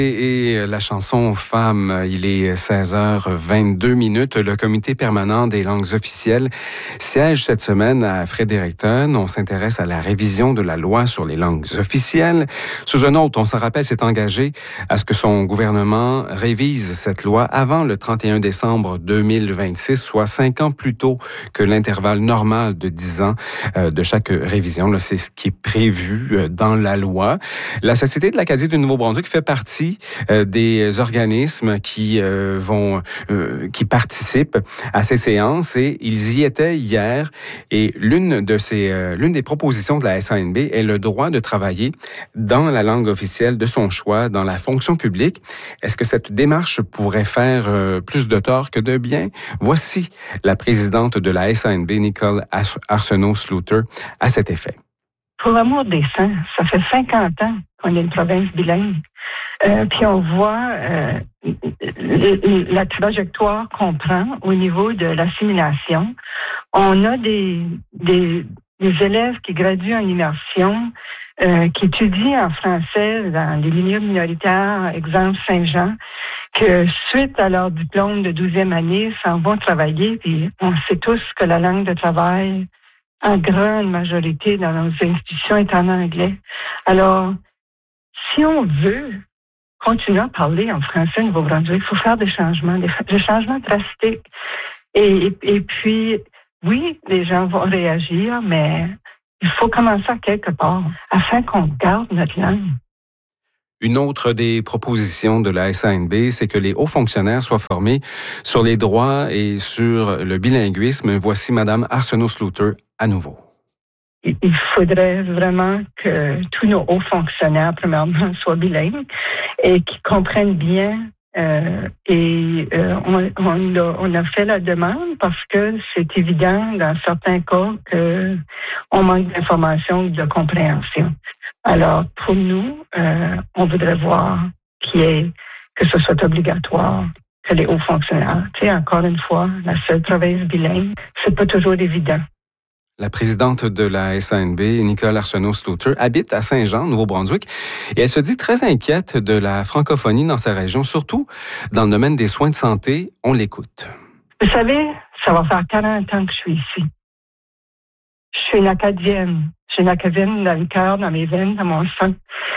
Et la chanson Femmes, il est 16h22. Le comité permanent des langues officielles siège cette semaine à Fredericton. On s'intéresse à la révision de la loi sur les langues officielles. Susan Holt, on s'en rappelle, s'est engagé à ce que son gouvernement révise cette loi avant le 31 décembre 2026, soit 5 ans plus tôt que l'intervalle normal de 10 ans de chaque révision. Là, c'est ce qui est prévu dans la loi. La Société de l'Acadie du Nouveau-Brunswick fait partie des organismes qui participent à ces séances et ils y étaient hier. Et l'une des propositions de la SANB est le droit de travailler dans la langue officielle de son choix dans la fonction publique. Est-ce que cette démarche pourrait faire plus de tort que de bien? Voici la présidente de la SANB, Nicole Arsenault-Sluter, à cet effet. Pour l'amour des saints, ça fait 50 ans qu'on est une province bilingue. Puis on voit la trajectoire qu'on prend au niveau de l'assimilation. On a des élèves qui graduent en immersion, qui étudient en français dans les milieux minoritaires, exemple Saint-Jean, que suite à leur diplôme de 12e année, s'en vont travailler. Puis on sait tous que la langue de travail, en grande majorité dans nos institutions, est en anglais. Alors, si on veut continuer à parler en français au Nouveau-Brunswick, il faut faire des changements drastiques. Et puis, oui, les gens vont réagir, mais il faut commencer à quelque part afin qu'on garde notre langue. Une autre des propositions de la SANB, c'est que les hauts fonctionnaires soient formés sur les droits et sur le bilinguisme. Voici Mme Arsenault-Sluter à nouveau. Il faudrait vraiment que tous nos hauts fonctionnaires, premièrement, soient bilingues et qu'ils comprennent bien. On a fait la demande parce que c'est évident dans certains cas qu'on manque d'informations ou de compréhension. Alors, pour nous, on voudrait voir que ce soit obligatoire, que les hauts fonctionnaires. Tu sais, encore une fois, la seule province bilingue, c'est pas toujours évident. La présidente de la SANB, Nicole Arsenault-Sluter, habite à Saint-Jean, Nouveau-Brunswick, et elle se dit très inquiète de la francophonie dans sa région, surtout dans le domaine des soins de santé. On l'écoute. Vous savez, ça va faire 40 ans que je suis ici. Je suis une Acadienne. J'ai une Acadienne dans le cœur, dans mes veines, dans mon sang.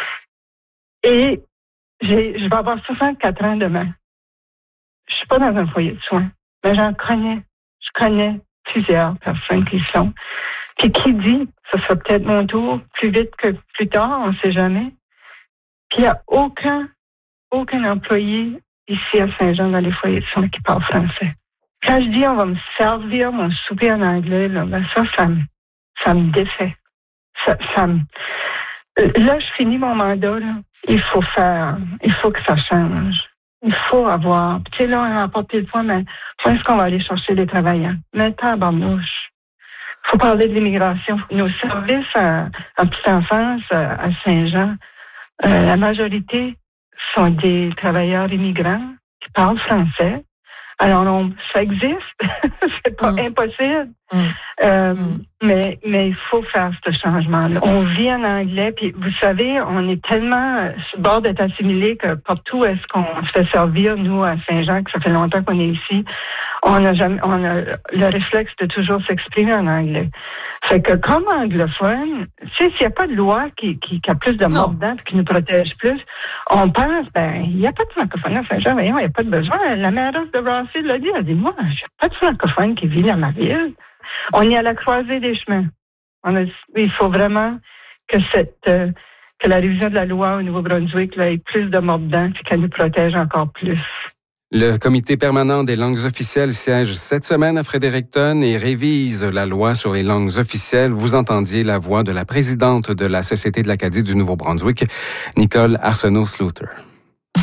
Et je vais avoir 64 ans demain. Je suis pas dans un foyer de soins, mais j'en connais. Je connais plusieurs personnes qui sont. Puis qui dit, ce sera peut-être mon tour, plus vite que plus tard, on ne sait jamais. Puis il n'y a aucun employé ici à Saint-Jean dans les foyers de soins qui parle français. Quand je dis on va me servir mon souper en anglais, là, ben ça me défait. Là, je finis mon mandat, là. Il faut que ça change. Il faut avoir. Tu sais, là, on a apporté le point, mais où est-ce qu'on va aller chercher les travailleurs? Mais tabarnouche. Il faut parler de l'immigration. Nos services en petite enfance à Saint-Jean, la majorité sont des travailleurs immigrants qui parlent français. Alors, ça existe. C'est pas impossible. Mais il faut faire ce changement-là. On vit en anglais, puis vous savez, on est tellement sur le bord d'être assimilé que partout est-ce qu'on se fait servir, nous, à Saint-Jean, que ça fait longtemps qu'on est ici, on a le réflexe de toujours s'exprimer en anglais. Fait que comme anglophone, tu sais, s'il n'y a pas de loi qui a plus de mordants qui nous protège plus, on pense, il n'y a pas de francophone à Saint-Jean, voyons, il n'y a pas de besoin. La mairesse de Brassey l'a dit, elle a dit, moi, il n'y a pas de francophone qui vit dans ma ville. On est à la croisée des chemins. Il faut vraiment que la révision de la loi au Nouveau-Brunswick là, ait plus de mordants et qu'elle nous protège encore plus. Le comité permanent des langues officielles siège cette semaine à Fredericton et révise la loi sur les langues officielles. Vous entendiez la voix de la présidente de la Société de l'Acadie du Nouveau-Brunswick, Nicole Arsenault-Sluter.